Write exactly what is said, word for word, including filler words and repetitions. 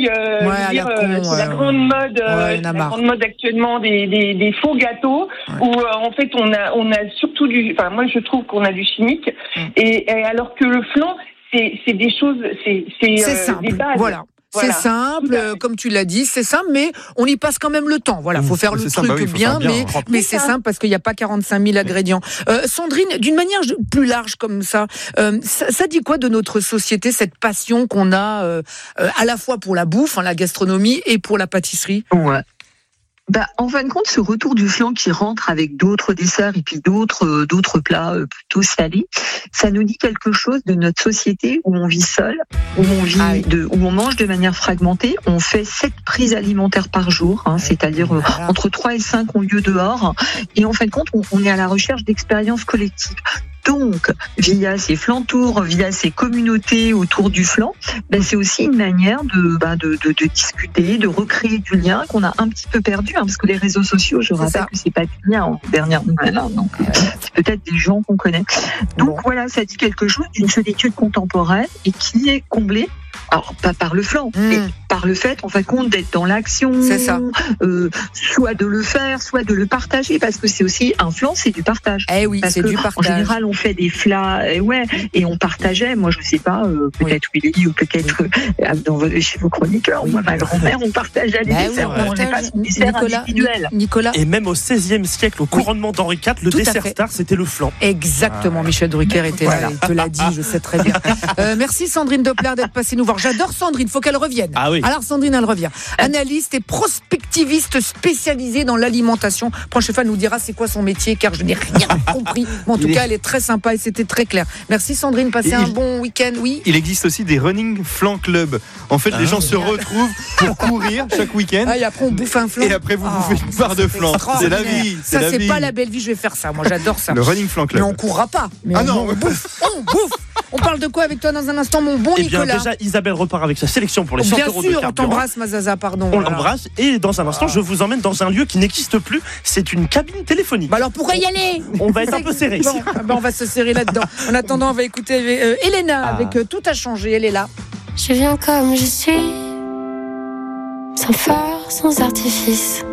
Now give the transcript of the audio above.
puis, euh, Ouais, je veux dire, à la con, euh, c'est ouais, la grande mode, euh, ouais, il y en a la marre. grande mode actuellement des, des, des faux gâteaux, Ouais. où euh, en fait on a, on a surtout du, enfin moi je trouve qu'on a du chimique, Mm. et, et alors que le flan, c'est, c'est des choses, c'est, c'est, C'est euh, simple, des bases. voilà. Voilà. C'est simple, Tout à fait. euh, comme tu l'as dit, c'est simple, mais on y passe quand même le temps. Voilà, faut faire Mmh, le c'est truc simple, bah oui, faut bien, faire bien, mais, propre. mais c'est ça. simple parce qu'il n'y a pas quarante-cinq mille ingrédients. Euh, Sandrine, d'une manière plus large comme ça, euh, ça, ça dit quoi de notre société, cette passion qu'on a euh, euh, à la fois pour la bouffe, hein, la gastronomie, et pour la pâtisserie? Ouais. Bah, en fin de compte, ce retour du flan qui rentre avec d'autres desserts et puis d'autres euh, d'autres plats euh, plutôt salés, ça nous dit quelque chose de notre société où on vit seul, où on vit Ah oui. de, où on mange de manière fragmentée. On fait sept prises alimentaires par jour, hein, c'est-à-dire euh, Voilà. entre trois et cinq ont lieu dehors. Et en fin de compte, on, on est à la recherche d'expériences collectives. Donc, via ces flantours, via ces communautés autour du flan, ben c'est aussi une manière de, ben de, de, de discuter, de recréer du lien qu'on a un petit peu perdu, hein, parce que les réseaux sociaux, je C'est rappelle ça. que c'est pas du lien en dernière nouvelle, hein, donc euh, c'est peut-être des gens qu'on connaît. Donc Bon. voilà, ça dit quelque chose d'une solitude contemporaine et qui est comblée. Alors, pas par le flan, Mmh. mais par le fait, en fin de compte, d'être dans l'action, C'est ça. euh, soit de le faire, soit de le partager, parce que c'est aussi un flan, c'est du partage. Eh oui, Parce c'est que, du en partage. général, on fait des flats, et ouais, et on partageait. Moi, je sais pas, euh, peut-être Willy ou peut-être euh, dans vos, chez vos chroniqueurs. Oui. Moi, ma grand-mère, on partageait les Bah oui, desserts. on on mangeait pas partage. son dessert Nicolas, individuel. Ni- Nicolas. Et même au seizième siècle, au couronnement d'Henri quatre, le Tout à dessert fait. star, c'était le flan. Exactement, Michel Drucker était là, il te l'a dit, je sais très bien. Euh, merci Sandrine Doppler d'être passée nous voir. J'adore Sandrine, faut qu'elle revienne. Ah oui. Alors Sandrine, elle revient. Analyste et prospectiviste spécialisée dans l'alimentation. Prochaine fois, elle nous dira c'est quoi son métier, car je n'ai rien compris. Mais en tout Il cas, est- elle est très sympa et c'était très clair. Merci Sandrine, passez Et un il- bon week-end, oui. Il existe aussi des running flan club. En fait, les gens se retrouvent pour courir chaque week-end. Ah, et après, on bouffe un flan. Et après, vous Ah, bouffez une barre de flan. C'est la extraordinaire. vie. C'est Ça, la c'est vie. pas la belle vie, je vais faire ça. Moi, j'adore ça. Le running flan Mais club. on courra pas. Mais Ah on, non. on bouffe. On bouffe. On parle de quoi avec toi dans un instant, mon bon Eh bien, Nicolas? déjà, Isabelle repart avec sa sélection pour les cent Bien euros de sûr, on carburant. t'embrasse, Mazaza, pardon. On Voilà. l'embrasse et dans un instant, je vous emmène dans un lieu qui n'existe plus. C'est une cabine téléphonique. Bah alors pourquoi y aller? On va être un peu serré. Bon, ah bah on va se serrer là-dedans. En attendant, on va écouter euh, Elena Ah. avec euh, Tout a changé. Elle est là. Je viens comme je suis, sans phare, sans artifice.